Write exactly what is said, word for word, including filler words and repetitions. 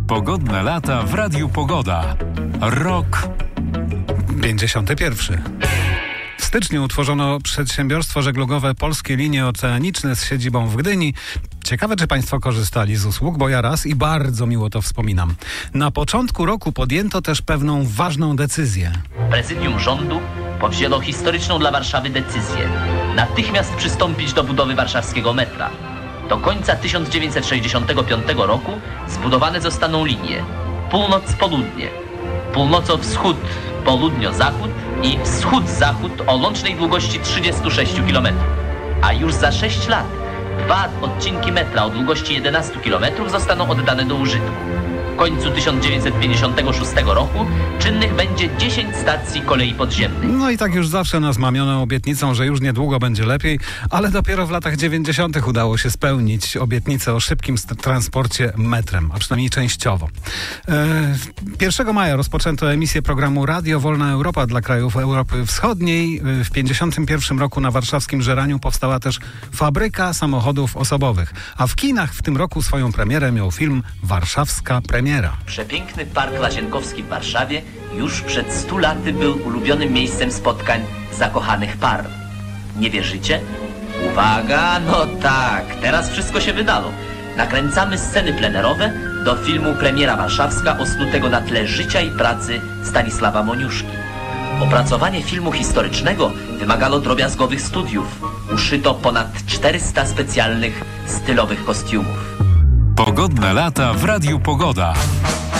Pogodne lata w Radiu Pogoda. Rok pięćdziesiąty pierwszy. W styczniu utworzono przedsiębiorstwo żeglugowe Polskie Linie Oceaniczne z siedzibą w Gdyni. Ciekawe, czy Państwo korzystali z usług, bo ja raz i bardzo miło to wspominam. Na początku roku podjęto też pewną ważną decyzję. Prezydium rządu powzięło historyczną dla Warszawy decyzję. Natychmiast przystąpić do budowy warszawskiego metra. Do końca tysiąc dziewięćset sześćdziesiątego piątego roku zbudowane zostaną linie północ-południe, północo-wschód, południo-zachód i wschód-zachód o łącznej długości trzydzieści sześć kilometrów. A już za sześć lat dwa odcinki metra o długości jedenaście kilometrów zostaną oddane do użytku. W końcu tysiąc dziewięćset pięćdziesiątego szóstego roku czynnych będzie dziesięć stacji kolei podziemnej. No i tak już zawsze nas mamiono obietnicą, że już niedługo będzie lepiej, ale dopiero w latach dziewięćdziesiątych udało się spełnić obietnicę o szybkim st- transporcie metrem, a przynajmniej częściowo. E, pierwszego maja rozpoczęto emisję programu Radio Wolna Europa dla krajów Europy Wschodniej. W pięćdziesiątym pierwszym roku na warszawskim Żeraniu powstała też fabryka samochodów osobowych, a w kinach w tym roku swoją premierę miał film Warszawska Premiera. Przepiękny Park Łazienkowski w Warszawie już przed stu laty był ulubionym miejscem spotkań zakochanych par. Nie wierzycie? Uwaga, no tak, teraz wszystko się wydało. Nakręcamy sceny plenerowe do filmu Premiera Warszawska osnutego na tle życia i pracy Stanisława Moniuszki. Opracowanie filmu historycznego wymagało drobiazgowych studiów. Uszyto ponad czterysta specjalnych, stylowych kostiumów. Pogodne lata w Radiu Pogoda.